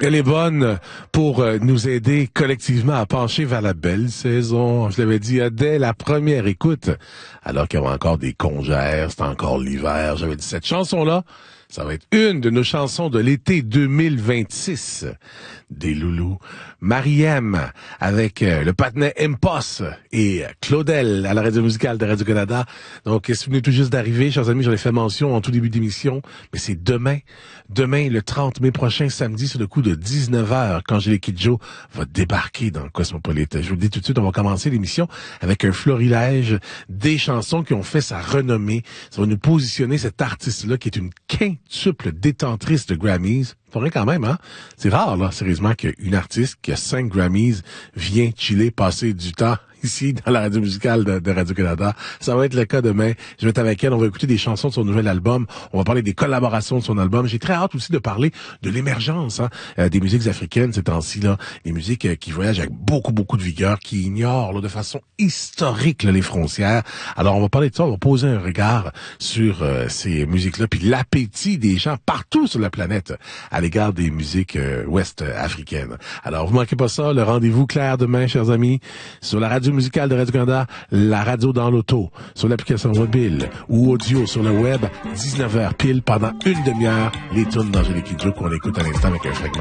Elle est bonne pour nous aider collectivement à pencher vers la belle saison. Je l'avais dit dès la première écoute, alors qu'il y avait encore des congères, c'était encore l'hiver. J'avais dit cette chanson-là, ça va être une de nos chansons de l'été 2026 des Loulous. Mariem avec le patinet Impost et Claudel à la radio musicale de Radio-Canada. Donc, si vous venez tout juste d'arriver, chers amis, j'en ai fait mention en tout début d'émission, mais c'est demain, le 30 mai prochain, samedi, sur le coup de 19h, qu'Angélique Kidjo va débarquer dans le Cosmopolite. Je vous le dis tout de suite, on va commencer l'émission avec un florilège des chansons qui ont fait sa renommée. Ça va nous positionner cet artiste-là qui est une quintuple détentrice de Grammys. Faudrait quand même, hein? C'est rare, là, sérieusement, qu'une artiste qui a 5 Grammys vient chiller, passer du temps ici dans la radio musicale de Radio-Canada. Ça va être le cas demain. Je vais être avec elle. On va écouter des chansons de son nouvel album. On va parler des collaborations de son album. J'ai très hâte aussi de parler de l'émergence, des musiques africaines ces temps-ci, là. Des musiques qui voyagent avec beaucoup de vigueur, qui ignorent, là, de façon historique, là, les frontières. Alors, on va parler de ça. On va poser un regard sur ces musiques-là, puis l'appétit des gens partout sur la planète à l'égard des musiques ouest africaines. Alors, vous manquez pas ça. Le rendez-vous clair demain, chers amis, sur la radio musicale de Radio-Canada, la radio dans l'auto, sur l'application mobile ou audio sur le web, 19h pile pendant une demi-heure, les tunes d'Angélique Kidjo qu'on écoute à l'instant avec un fragment